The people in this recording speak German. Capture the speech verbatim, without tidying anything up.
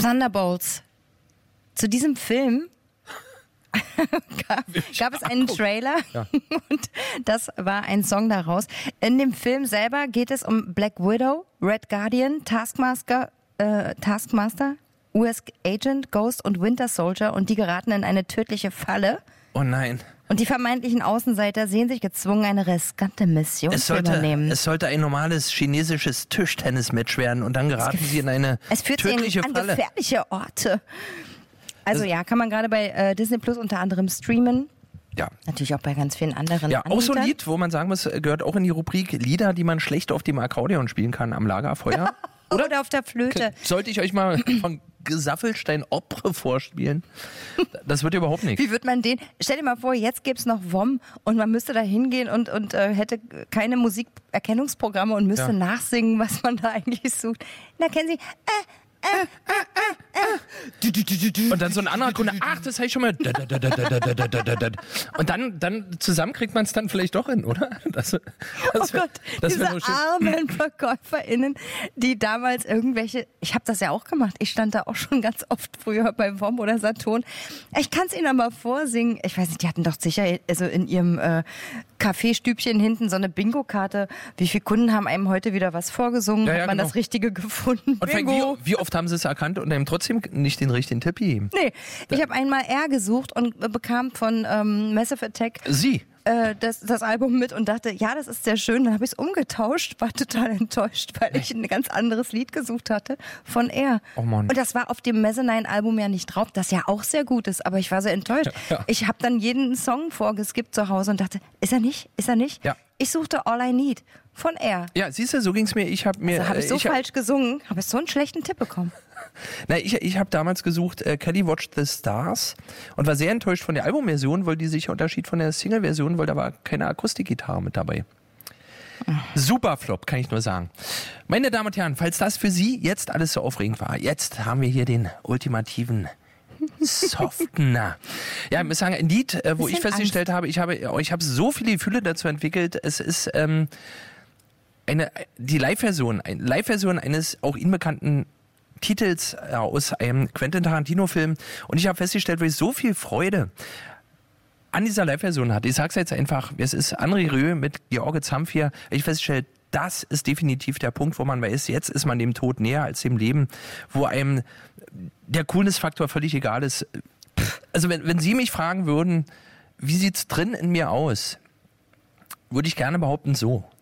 Thunderbolts. Zu diesem Film gab, gab es einen Trailer ja. und das war ein Song daraus. In dem Film selber geht es um Black Widow, Red Guardian, Taskmaster, äh, Taskmaster, U S Agent, Ghost und Winter Soldier und die geraten in eine tödliche Falle. Oh nein. Und die vermeintlichen Außenseiter sehen sich gezwungen, eine riskante Mission es zu sollte, übernehmen. Es sollte ein normales chinesisches Tischtennis-Match werden und dann geraten sie in eine es führt tödliche sie in, Falle. an gefährliche Orte. Also das ja, kann man gerade bei äh, Disney Plus unter anderem streamen. Ja. Natürlich auch bei ganz vielen anderen Ja, Anbietern. auch so ein Lied, wo man sagen muss, gehört auch in die Rubrik Lieder, die man schlecht auf dem Akkordeon spielen kann am Lagerfeuer. Oder? Oder auf der Flöte. Sollte ich euch mal von Gesaffelstein Opre vorspielen? Das wird überhaupt nichts. Wie wird man den? Stell dir mal vor, jetzt gäbe es noch W O M und man müsste da hingehen und, und äh, hätte keine Musikerkennungsprogramme und müsste ja. nachsingen, was man da eigentlich sucht. Na, kennen Sie? Äh, Äh, äh, äh, äh. Und dann so ein anderer Kunde, ach, das habe ich schon mal. Und dann, dann zusammen kriegt man es dann vielleicht doch hin, oder? Das, das oh Gott, das diese armen VerkäuferInnen, die damals irgendwelche, ich habe das ja auch gemacht, ich stand da auch schon ganz oft früher bei W O M oder Saturn. Ich kann es Ihnen aber vorsingen. Ich weiß nicht, die hatten doch sicher also in ihrem äh, Kaffeestübchen hinten so eine Bingo-Karte. Wie viele Kunden haben einem heute wieder was vorgesungen? Ja, ja, Hat man genau. das Richtige gefunden? Und Bingo. wie, wie oft haben sie es erkannt und einem trotzdem nicht den richtigen Tipp gegeben? Nee, ich habe einmal R gesucht und bekam von ähm, Massive Attack Sie? Äh, das, das Album mit und dachte, ja, das ist sehr schön. Dann habe ich es umgetauscht, war total enttäuscht, weil ich ein ganz anderes Lied gesucht hatte von R. Oh Mann. Und das war auf dem Mezzanine-Album ja nicht drauf, das ja auch sehr gut ist, aber ich war so enttäuscht. Ja, ja. Ich habe dann jeden Song vorgeskippt zu Hause und dachte, ist er nicht? Ist er nicht? Ja. Ich suchte All I Need von R. Ja, siehst du, so ging es mir. Ich habe mir. Also habe ich so ich falsch hab, gesungen, habe ich so einen schlechten Tipp bekommen. Na, ich, ich habe damals gesucht äh, Kelly Watch the Stars und war sehr enttäuscht von der Albumversion, weil die sich unterschied von der Single-Version, weil da war keine Akustikgitarre mit dabei. Super Flop, kann ich nur sagen. Meine Damen und Herren, falls das für Sie jetzt alles so aufregend war, jetzt haben wir hier den ultimativen Softener. Ja, ich muss sagen, ein Lied, äh, wo ich festgestellt Angst. habe, ich habe, ich habe so viele Gefühle dazu entwickelt. Es ist ähm, eine die Live-Version, eine Live-Version eines auch Ihnen bekannten Titels äh, aus einem Quentin Tarantino-Film. Und ich habe festgestellt, weil ich so viel Freude an dieser Live-Version hatte. Ich sag's jetzt einfach, es ist André Rieu mit George Zamfir. Ich festgestellt, das ist definitiv der Punkt, wo man weiß, jetzt ist man dem Tod näher als dem Leben, wo einem der Coolness-Faktor völlig egal ist. Also wenn, wenn Sie mich fragen würden, wie sieht's drin in mir aus, würde ich gerne behaupten, so.